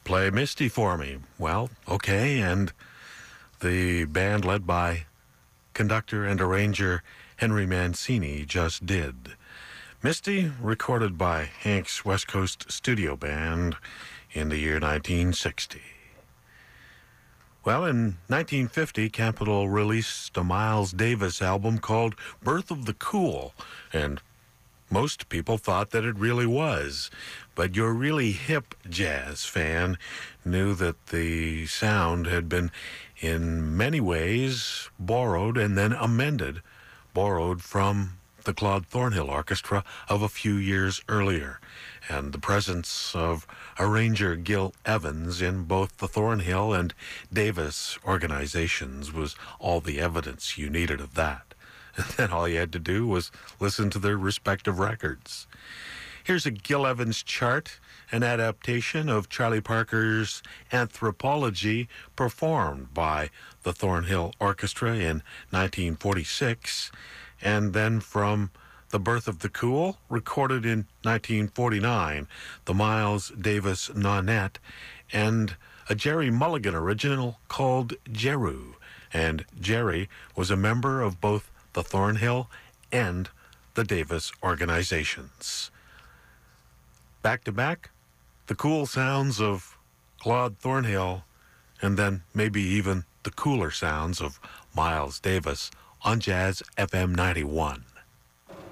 Play Misty for me. Well, okay, and the band led by conductor and arranger Henry Mancini just did. Misty, recorded by Hank's West Coast Studio Band in the year 1960. Well, in 1950, Capitol released a Miles Davis album called Birth of the Cool, and most people thought that it really was. But your really hip jazz fan knew that the sound had been in many ways borrowed and then amended, borrowed from the Claude Thornhill Orchestra of a few years earlier. And the presence of arranger Gil Evans in both the Thornhill and Davis organizations was all the evidence you needed of that. And then all you had to do was listen to their respective records. Here's a Gil Evans chart, an adaptation of Charlie Parker's Anthropology, performed by the Thornhill Orchestra in 1946, and then from The Birth of the Cool, recorded in 1949, the Miles Davis Nonette, and a Jerry Mulligan original called Jeru. And Jerry was a member of both the Thornhill and the Davis organizations. Back to back, the cool sounds of Claude Thornhill, and then maybe even the cooler sounds of Miles Davis on Jazz FM 91.